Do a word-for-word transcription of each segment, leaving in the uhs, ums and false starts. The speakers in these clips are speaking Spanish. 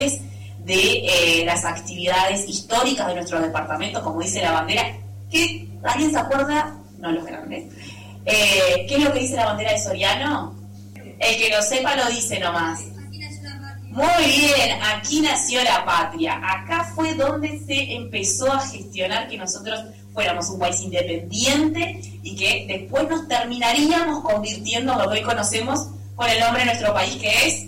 de eh, las actividades históricas de nuestro departamento, como dice la bandera, que ¿alguien se acuerda? No los grandes. Eh, ¿Qué es lo que dice la bandera de Soriano? El que lo sepa lo dice nomás. Muy bien, aquí nació la patria. Acá fue donde se empezó a gestionar que nosotros fuéramos un país independiente y que después nos terminaríamos convirtiendo en lo que hoy conocemos por el nombre de nuestro país, que es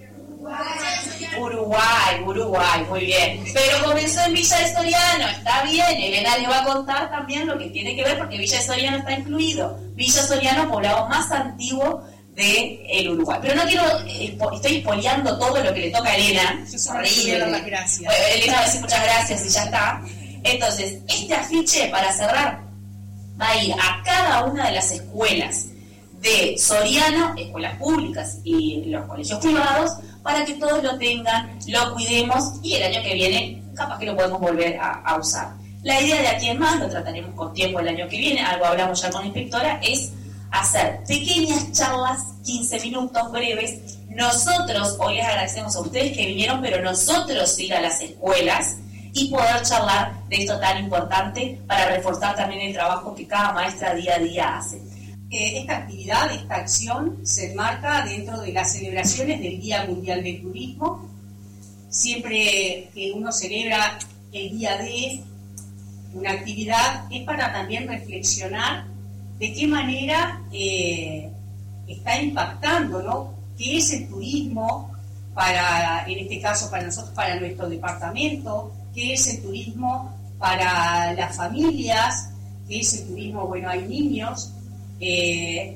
Uruguay, Uruguay, muy bien. Pero comenzó en Villa de Soriano, está bien. Elena le va a contar también lo que tiene que ver, porque Villa de Soriano está incluido. Villa Soriano, poblado más antiguo del Uruguay. Pero no quiero, estoy espoleando todo lo que le toca a Elena. Yo solo quiero dar las gracias. Bueno, Elena va a decir muchas gracias y ya está. Entonces, este afiche, para cerrar, va a ir a cada una de las escuelas de Soriano, escuelas públicas y los colegios privados, para que todos lo tengan, lo cuidemos y el año que viene capaz que lo podemos volver a, a usar. La idea de aquí en más, lo trataremos con tiempo el año que viene, algo hablamos ya con la inspectora, es hacer pequeñas charlas, quince minutos breves. Nosotros, hoy les agradecemos a ustedes que vinieron, pero nosotros ir a las escuelas y poder charlar de esto tan importante para reforzar también el trabajo que cada maestra día a día hace. Esta actividad, esta acción se enmarca dentro de las celebraciones del Día Mundial del Turismo. Siempre que uno celebra el día de una actividad es para también reflexionar de qué manera eh, está impactando, ¿no? ¿Qué es el turismo para, en este caso para nosotros, para nuestro departamento? ¿Qué es el turismo para las familias? ¿Qué es el turismo? Bueno, hay niños. Eh,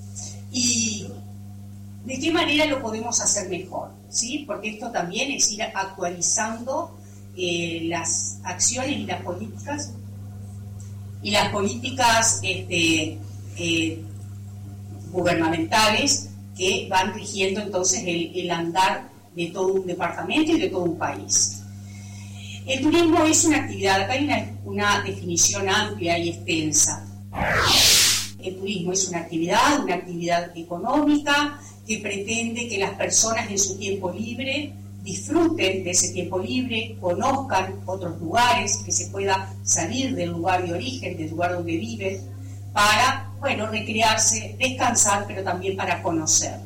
y de qué manera lo podemos hacer mejor, ¿sí? Porque esto también es ir actualizando eh, las acciones y las políticas y las políticas este, eh, gubernamentales que van rigiendo entonces el, el andar de todo un departamento y de todo un país. El turismo es una actividad, acá hay una, una definición amplia y extensa. El turismo es una actividad, una actividad económica que pretende que las personas en su tiempo libre disfruten de ese tiempo libre, conozcan otros lugares, que se pueda salir del lugar de origen, del lugar donde viven, para, bueno, recrearse, descansar, pero también para conocer.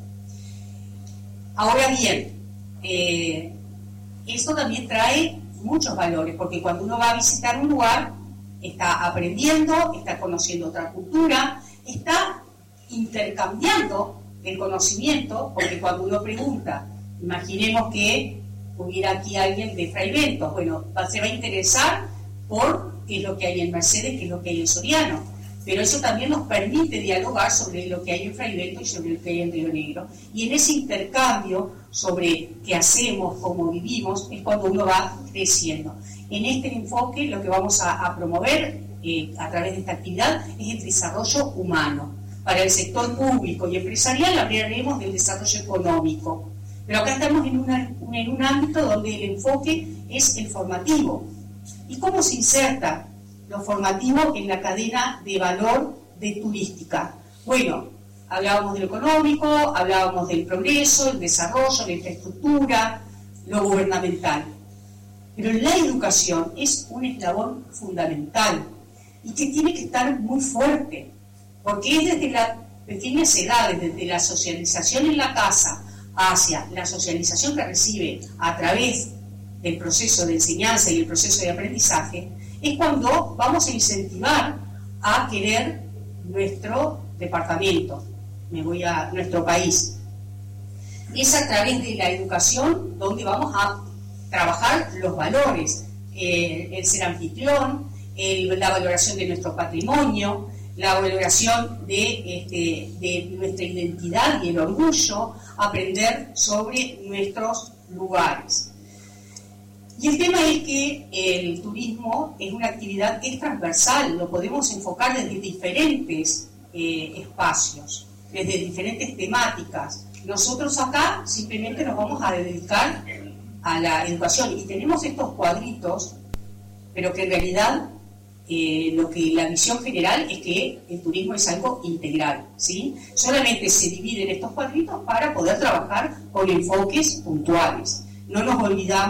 Ahora bien, eh, esto también trae muchos valores, porque cuando uno va a visitar un lugar, está aprendiendo, está conociendo otra cultura, está intercambiando el conocimiento, porque cuando uno pregunta, imaginemos que hubiera aquí alguien de Fraiventos, bueno, se va a interesar por qué es lo que hay en Mercedes, qué es lo que hay en Soriano, pero eso también nos permite dialogar sobre lo que hay en Fraiventos y sobre lo que hay en Río Negro, y en ese intercambio sobre qué hacemos, cómo vivimos, es cuando uno va creciendo. En este enfoque lo que vamos a, a promover eh, a través de esta actividad es el desarrollo humano. Para el sector público y empresarial hablaremos del desarrollo económico. Pero acá estamos en, una, en un ámbito donde el enfoque es el formativo. ¿Y cómo se inserta lo formativo en la cadena de valor de turística? Bueno, hablábamos de lo económico, hablábamos del progreso, el desarrollo, la infraestructura, lo gubernamental. Pero la educación es un eslabón fundamental y que tiene que estar muy fuerte, porque es desde las pequeñas edades, desde la socialización en la casa hacia la socialización que recibe a través del proceso de enseñanza y el proceso de aprendizaje, es cuando vamos a incentivar a querer nuestro departamento, me voy a nuestro país. Es a través de la educación donde vamos a trabajar los valores, eh, el ser anfitrión, el, la valoración de nuestro patrimonio, la valoración de, este, de nuestra identidad y el orgullo, aprender sobre nuestros lugares. Y el tema es que el turismo es una actividad que es transversal, lo podemos enfocar desde diferentes eh, espacios, desde diferentes temáticas. Nosotros acá simplemente nos vamos a dedicar a la educación y tenemos estos cuadritos, pero que en realidad eh, lo que la visión general es que el turismo es algo integral, ¿sí? Solamente se dividen estos cuadritos para poder trabajar con enfoques puntuales. no nos olvidamos